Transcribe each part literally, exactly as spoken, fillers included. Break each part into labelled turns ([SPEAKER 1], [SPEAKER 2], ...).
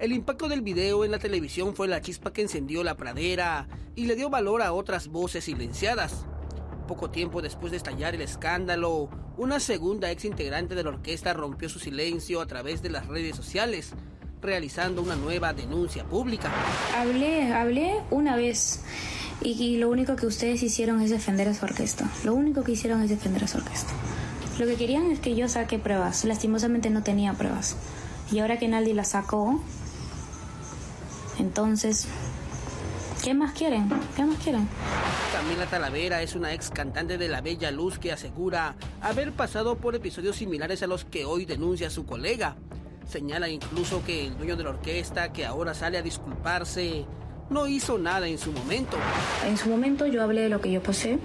[SPEAKER 1] El impacto del video en la televisión fue la chispa que encendió la pradera y le dio valor a otras voces silenciadas. Poco tiempo después de estallar el escándalo, una segunda ex integrante de la orquesta rompió su silencio a través de las redes sociales, realizando una nueva denuncia pública.
[SPEAKER 2] Hablé, hablé una vez y, y lo único que ustedes hicieron es defender a su orquesta. Lo único que hicieron es defender a su orquesta. Lo que querían es que yo saque pruebas. Lastimosamente no tenía pruebas. Y ahora que Naldi las sacó, entonces, ¿qué más quieren? ¿Qué más quieren?
[SPEAKER 1] Camila Talavera es una ex cantante de La Bella Luz que asegura haber pasado por episodios similares a los que hoy denuncia su colega. Señala incluso que el dueño de la orquesta, que ahora sale a disculparse, no hizo nada en su momento.
[SPEAKER 2] En su momento yo hablé de lo que yo pasé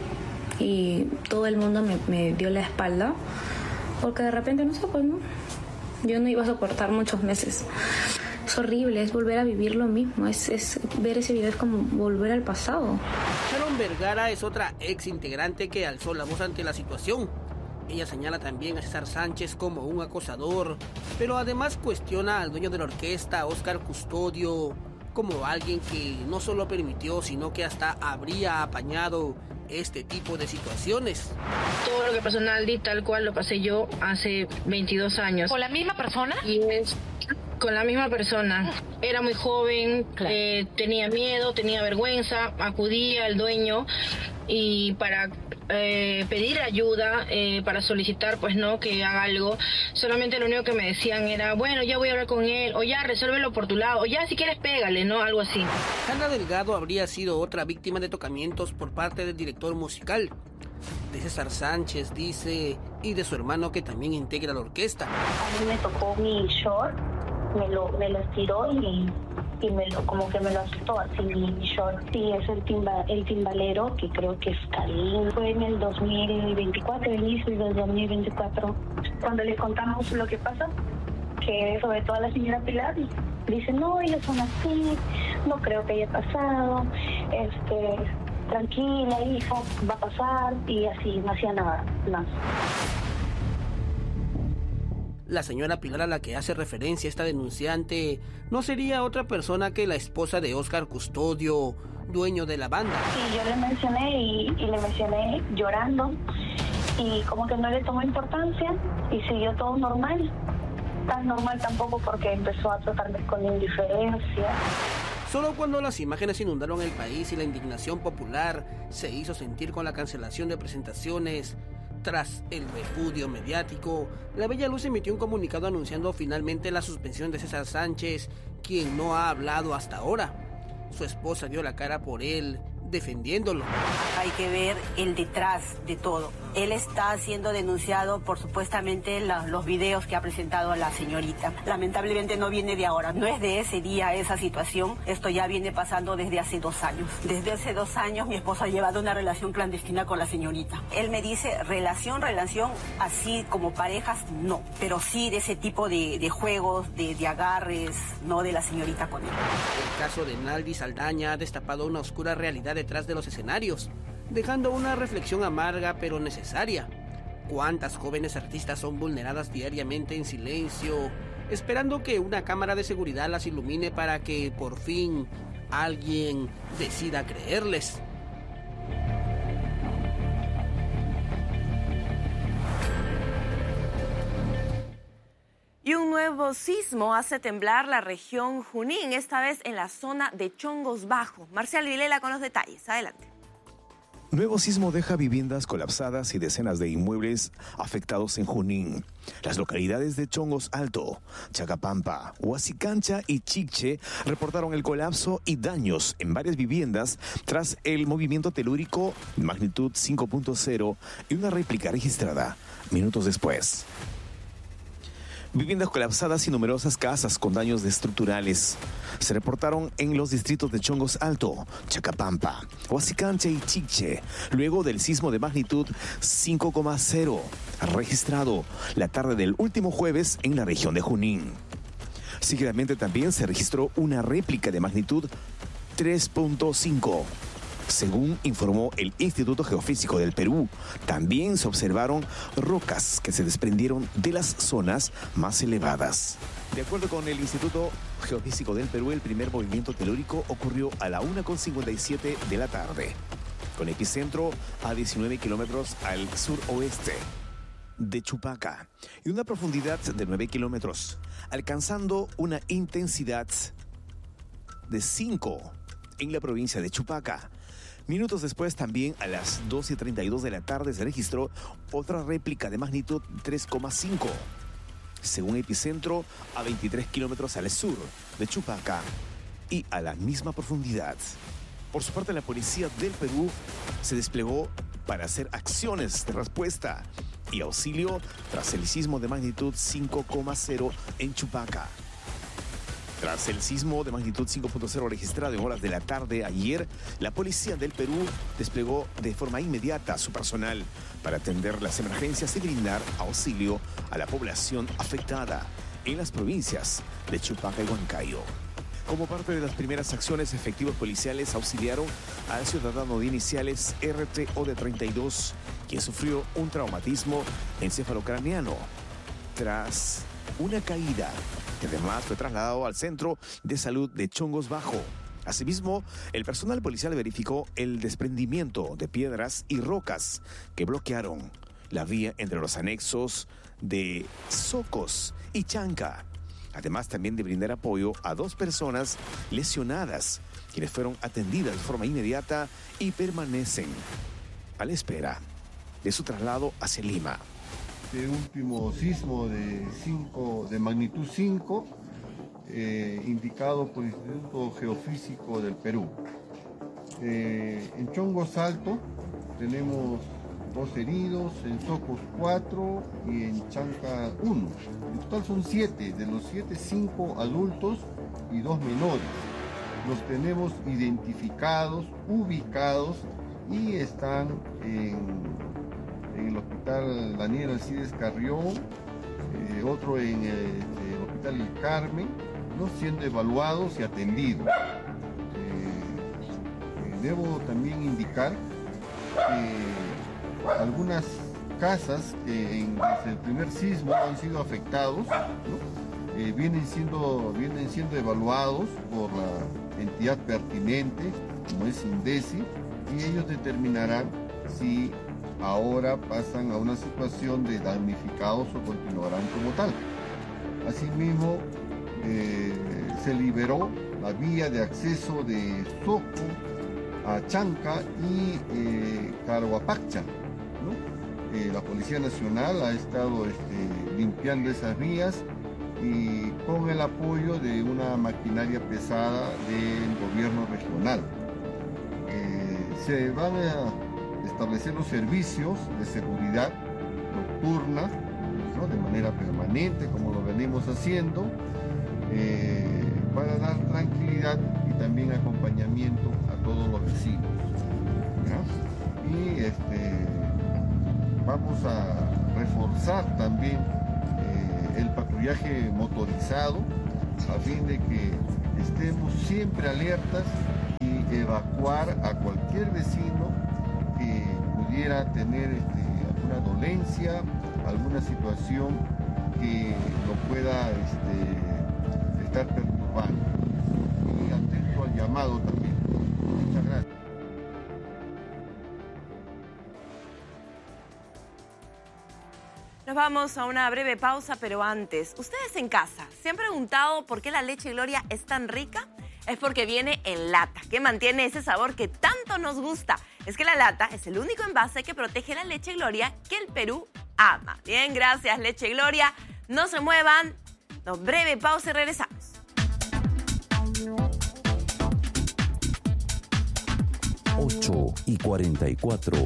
[SPEAKER 2] y todo el mundo me, me dio la espalda porque de repente, no sé, pues no, yo no iba a soportar muchos meses. Es horrible, es volver a vivir lo mismo, es, es ver ese video es como volver al pasado.
[SPEAKER 1] Sharon Vergara es otra ex integrante que alzó la voz ante la situación. Ella señala también a César Sánchez como un acosador, pero además cuestiona al dueño de la orquesta, Óscar Custodio, como alguien que no solo permitió, sino que hasta habría apañado este tipo de situaciones.
[SPEAKER 3] Todo lo que pasó en Naldi, tal cual lo pasé yo hace veintidós años.
[SPEAKER 4] ¿Con la misma persona?
[SPEAKER 3] Y es con la misma persona. Era muy joven, claro. eh, tenía miedo, tenía vergüenza, acudía al dueño y para eh, pedir ayuda, eh, para solicitar pues no que haga algo, solamente lo único que me decían era, bueno, ya voy a hablar con él, o ya resuélvelo por tu lado, o ya si quieres pégale, ¿no? Algo así.
[SPEAKER 1] Hanna Delgado habría sido otra víctima de tocamientos por parte del director musical. De César Sánchez, dice, y de su hermano que también integra la orquesta.
[SPEAKER 5] A mí me tocó mi short, me lo, me lo estiró y, y me lo, como que me lo asustó así mi short. Sí, es el, timba, el timbalero, que creo que es Karim. Fue en el dos mil veinticuatro, inicio del dos mil veinticuatro, cuando le contamos lo que pasó, que sobre todo a la señora Pilar, dice, no, ellos son así, no creo que haya pasado, este... tranquila, hija, va a pasar, y así, no hacía nada más.
[SPEAKER 1] La señora Pilar a la que hace referencia esta denunciante no sería otra persona que la esposa de Óscar Custodio, dueño de la banda.
[SPEAKER 5] Sí, yo le mencioné y, y le mencioné llorando y como que no le tomó importancia y siguió todo normal. Tan normal tampoco porque empezó a tratarme con indiferencia.
[SPEAKER 1] Solo cuando las imágenes inundaron el país y la indignación popular se hizo sentir con la cancelación de presentaciones, tras el repudio mediático, La Bella Luz emitió un comunicado anunciando finalmente la suspensión de César Sánchez, quien no ha hablado hasta ahora. Su esposa dio la cara por él, defendiéndolo.
[SPEAKER 6] Hay que ver el detrás de todo. Él está siendo denunciado por supuestamente la, los videos que ha presentado a la señorita. Lamentablemente no viene de ahora, no es de ese día esa situación. Esto ya viene pasando desde hace dos años. Desde hace dos años mi esposo ha llevado una relación clandestina con la señorita. Él me dice relación, relación, así como parejas, no. Pero sí de ese tipo de, de juegos, de, de agarres, no de la señorita con él.
[SPEAKER 1] El caso de Naldi Saldaña ha destapado una oscura realidad detrás de los escenarios, dejando una reflexión amarga pero necesaria. ¿Cuántas jóvenes artistas son vulneradas diariamente en silencio, esperando que una cámara de seguridad las ilumine para que por fin alguien decida creerles?
[SPEAKER 7] Y un nuevo sismo hace temblar la región Junín, esta vez en la zona de Chongos Bajo. Marcial Vilela con los detalles. Adelante.
[SPEAKER 8] Nuevo sismo deja viviendas colapsadas y decenas de inmuebles afectados en Junín. Las localidades de Chongos Alto, Chacapampa, Huasicancha y Chiche reportaron el colapso y daños en varias viviendas tras el movimiento telúrico de magnitud cinco punto cero y una réplica registrada minutos después. Viviendas colapsadas y numerosas casas con daños estructurales se reportaron en los distritos de Chongos Alto, Chacapampa, Huasicancha y Chiche, luego del sismo de magnitud cinco coma cero registrado la tarde del último jueves en la región de Junín. Seguidamente también se registró una réplica de magnitud tres punto cinco. Según informó el Instituto Geofísico del Perú, también se observaron rocas que se desprendieron de las zonas más elevadas. De acuerdo con el Instituto Geofísico del Perú, el primer movimiento telúrico ocurrió a la una con cincuenta y siete de la tarde, con epicentro a diecinueve kilómetros al suroeste de Chupaca y una profundidad de nueve kilómetros, alcanzando una intensidad de cinco en la provincia de Chupaca. Minutos después, también a las dos y treinta y dos de la tarde, se registró otra réplica de magnitud tres coma cinco, según epicentro a veintitrés kilómetros al sur de Chupaca y a la misma profundidad. Por su parte, la policía del Perú se desplegó para hacer acciones de respuesta y auxilio tras el sismo de magnitud cinco coma cero en Chupaca. Tras el sismo de magnitud cinco punto cero registrado en horas de la tarde ayer, la policía del Perú desplegó de forma inmediata su personal para atender las emergencias y brindar auxilio a la población afectada en las provincias de Chupaca y Huancayo. Como parte de las primeras acciones, efectivos policiales auxiliaron al ciudadano de iniciales R T O de treinta y dos, quien sufrió un traumatismo encefalocraneano tras una caída, que además fue trasladado al Centro de Salud de Chongos Bajo. Asimismo, el personal policial verificó el desprendimiento de piedras y rocas que bloquearon la vía entre los anexos de Socos y Chanca. Además, también de brindar apoyo a dos personas lesionadas, quienes fueron atendidas de forma inmediata y permanecen a la espera de su traslado hacia Lima.
[SPEAKER 4] Este último sismo de, cinco, de magnitud cinco, eh, indicado por el Instituto Geofísico del Perú. Eh, en Chongos Alto tenemos dos heridos, en Socos cuatro y en Chanca uno. En total son siete, de los siete, cinco adultos y dos menores. Los tenemos identificados, ubicados y están en... en el hospital Daniel Alcides Carrión, eh, otro en el, el hospital El Carmen, ¿no?, siendo evaluados y atendidos. Eh, eh, debo también indicar que algunas casas que en, desde el primer sismo han sido afectados, ¿no?, eh, vienen, siendo, vienen siendo evaluados por la entidad pertinente, como es INDECI, y ellos determinarán si ahora pasan a una situación de damnificados o continuarán como tal. Asimismo, eh, se liberó la vía de acceso de Soco a Chanca y eh, Caruapaccha, ¿no? Eh, la Policía Nacional ha estado este, limpiando esas vías y con el apoyo de una maquinaria pesada del gobierno regional. Eh, se van a establecer los servicios de seguridad nocturna, ¿no?, de manera permanente, como lo venimos haciendo, eh, para dar tranquilidad y también acompañamiento a todos los vecinos, ¿ya? Y este, vamos a reforzar también eh, el patrullaje motorizado a fin de que estemos siempre alertas y evacuar a cualquier vecino que pudiera tener este, alguna dolencia, alguna situación que lo pueda este, estar perturbando. Y atento al llamado también. Muchas gracias.
[SPEAKER 7] Nos vamos a una breve pausa, pero antes, ustedes en casa, ¿se han preguntado por qué la leche Gloria es tan rica? Es porque viene en lata, que mantiene ese sabor que tanto nos gusta. Es que la lata es el único envase que protege la leche Gloria que el Perú ama. Bien, gracias, leche Gloria. No se muevan. Nos breve pausa y regresamos.
[SPEAKER 9] ocho y cuarenta y cuatro.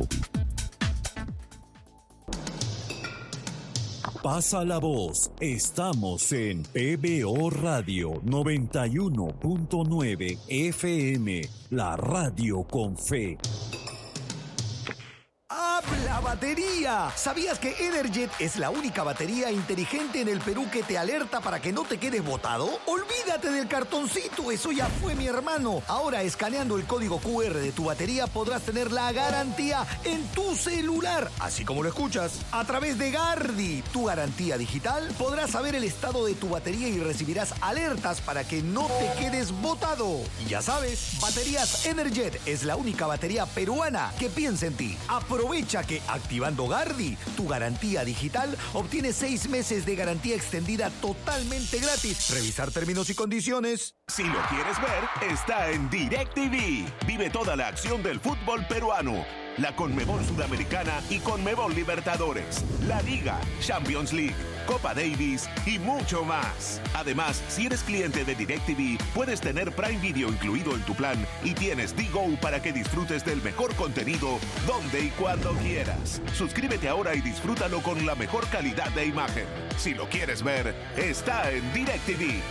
[SPEAKER 9] Pasa la voz. Estamos en P B O Radio noventa y uno punto nueve F M, la radio con fe.
[SPEAKER 10] Habla ¡La batería! ¿Sabías que Energet es la única batería inteligente en el Perú que te alerta para que no te quedes botado? Olvídate del cartoncito, eso ya fue, mi hermano. Ahora, escaneando el código cu erre de tu batería, podrás tener la garantía en tu celular, así como lo escuchas. A través de Gardi, tu garantía digital, podrás saber el estado de tu batería y recibirás alertas para que no te quedes botado. Y ya sabes, Baterías Energet es la única batería peruana que piensa en ti. Aprovecha que activando Gardi, tu garantía digital, obtienes seis meses de garantía extendida totalmente gratis. Revisar términos y condiciones.
[SPEAKER 11] Si lo quieres ver, está en DirecTV. Vive toda la acción del fútbol peruano. La Conmebol Sudamericana y Conmebol Libertadores, la Liga, Champions League, Copa Davis y mucho más. Además, si eres cliente de DirecTV, puedes tener Prime Video incluido en tu plan y tienes D-Go para que disfrutes del mejor contenido donde y cuando quieras. Suscríbete ahora y disfrútalo con la mejor calidad de imagen. Si lo quieres ver, está en DirecTV.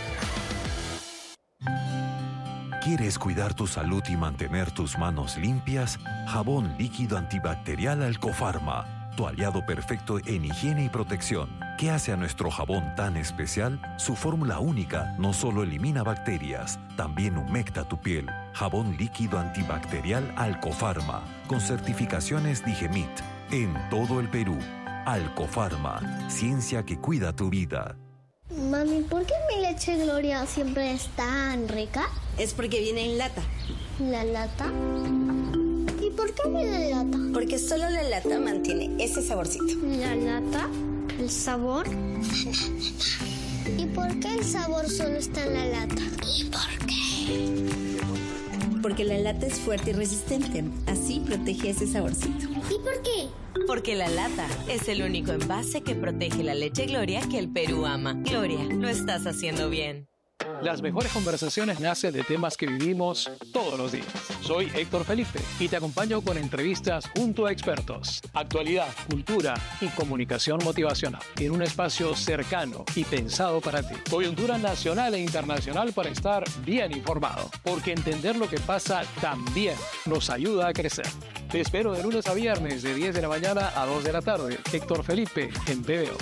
[SPEAKER 12] ¿Quieres cuidar tu salud y mantener tus manos limpias? Jabón líquido antibacterial Alcofarma, tu aliado perfecto en higiene y protección. ¿Qué hace a nuestro jabón tan especial? Su fórmula única no solo elimina bacterias, también humecta tu piel. Jabón líquido antibacterial Alcofarma, con certificaciones Digemit, en todo el Perú. Alcofarma, ciencia que cuida tu vida.
[SPEAKER 13] Mami, ¿por qué mi leche Gloria siempre es tan rica?
[SPEAKER 14] Es porque viene en lata.
[SPEAKER 13] ¿La lata? ¿Y por qué viene en lata?
[SPEAKER 14] Porque solo la lata mantiene ese saborcito.
[SPEAKER 13] ¿La lata? ¿El sabor? ¿Y por qué el sabor solo está en la lata? ¿Y por qué?
[SPEAKER 14] Porque la lata es fuerte y resistente. Así protege ese saborcito.
[SPEAKER 13] ¿Y por qué?
[SPEAKER 7] Porque la lata es el único envase que protege la leche Gloria que el Perú ama. Gloria, lo estás haciendo bien.
[SPEAKER 15] Las mejores conversaciones nacen de temas que vivimos todos los días. Soy Héctor Felipe y te acompaño con entrevistas junto a expertos, actualidad, cultura y comunicación motivacional en un espacio cercano y pensado para ti. Coyuntura nacional e internacional para estar bien informado, porque entender lo que pasa también nos ayuda a crecer. Te espero de lunes a viernes de diez de la mañana a dos de la tarde. Héctor Felipe en P B O.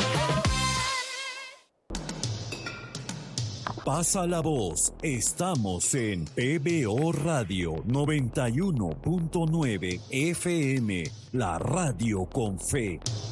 [SPEAKER 9] Pasa la voz. Estamos en P B O Radio noventa y uno punto nueve F M, la radio con fe.